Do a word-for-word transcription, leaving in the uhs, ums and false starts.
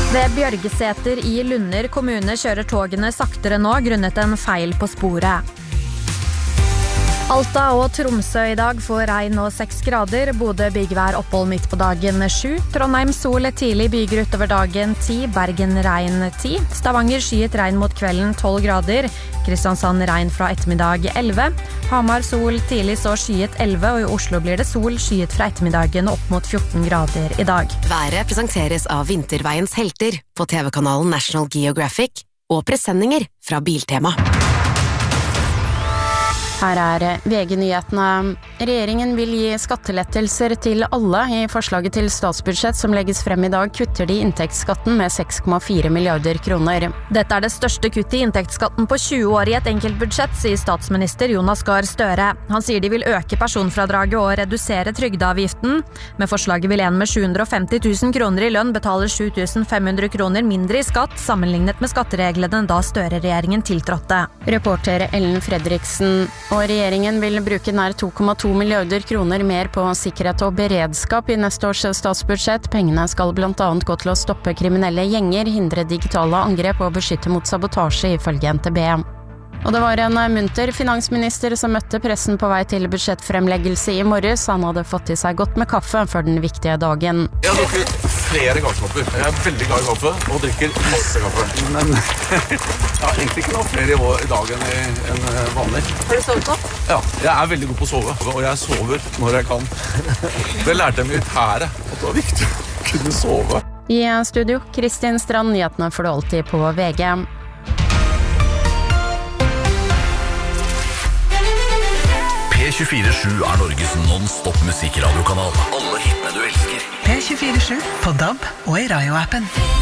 Ved Bjørgeseter i Lunner kommune kjører togene saktere nå grunnet en feil på sporet. Alta og Tromsø i dag får regn og seks grader, Bodø byggvær opphold midt på dagen sju, Trondheim sol tidlig byger utover dagen ti, Bergen regn ti, Stavanger skyet regn mot kvelden tolv grader, Kristiansand regn fra ettermiddag elleve, Hamar sol tidlig så skyet elleve, og i Oslo blir det sol skyet fra ettermiddagen opp mot fjorten grader i dag. Været presenteres av Vinterveiens helter på T V-kanalen National Geographic og presenninger fra Biltema. Her er V G-nyhetene. Regjeringen vil gi skattelettelser til alle. I forslaget til statsbudsjett som legges frem i dag kutter de inntektsskatten med seks komma fire milliarder kroner. Dette er det største kuttet i inntektsskatten på tjue år i et enkeltbudsjett, sier statsminister Jonas Gahr Støre. Han sier de vil øke personfradraget og redusere trygdeavgiften. Med forslaget vil en med sju hundre og femti tusen kroner i lønn betale sju tusen fem hundre kroner mindre i skatt, sammenlignet med skattereglene da Støre-regjeringen tiltrådte. Reporter Ellen Fredriksen. Og regjeringen vil bruke nær to komma to milliarder kroner mer på sikkerhet og beredskap i neste års statsbudsjett. Pengene skal blant annet gå til å stoppe kriminelle gjenger, hindre digitale angrep og beskytte mot sabotasje, ifølge N T B. Og det var en munter finansminister som møtte pressen på vei til budsjettfremleggelse i morges. Han hadde fått i seg godt med kaffe for den viktige dagen. Jeg har drukket flere kaffekopper. Jeg er veldig glad i kaffe og drikker masse kaffe. Men jeg har egentlig ikke noe flere i, år, i dag enn, enn vanlig. Har du sovet godt? Ja, jeg er veldig god på å sove, og jeg sover når jeg kan. Det lærte jeg militæret, at det var viktig å kunne sove. I studio, Kristin Strand, nyhetene får du alltid på V G. P tjuefire sju er Norges non-stop musikradiokanal. Alle hitene du elsker. P tjuefire sju på D A B og i Radio-appen.